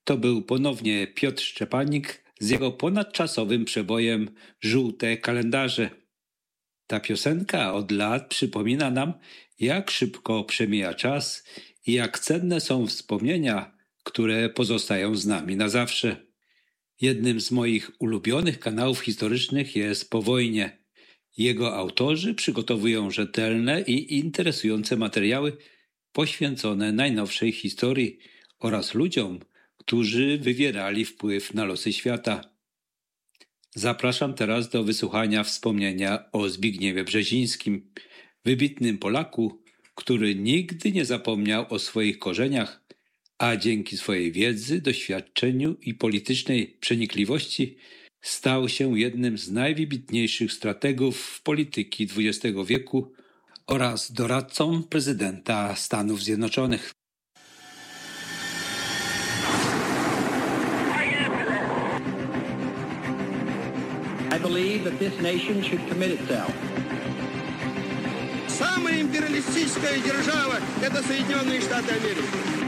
To był ponownie Piotr Szczepanik z jego ponadczasowym przebojem „Żółte kalendarze”. Ta piosenka od lat przypomina nam, jak szybko przemija czas i jak cenne są wspomnienia, które pozostają z nami na zawsze. Jednym z moich ulubionych kanałów historycznych jest Po wojnie. Jego autorzy przygotowują rzetelne i interesujące materiały poświęcone najnowszej historii oraz ludziom, którzy wywierali wpływ na losy świata. Zapraszam teraz do wysłuchania wspomnienia o Zbigniewie Brzezińskim, wybitnym Polaku, który nigdy nie zapomniał o swoich korzeniach, a dzięki swojej wiedzy, doświadczeniu i politycznej przenikliwości stał się jednym z najwybitniejszych strategów polityki XX wieku oraz doradcą prezydenta Stanów Zjednoczonych. I believe that this nation should commit itself. Самая империалистическая держава – это Соединенные Штаты Америки.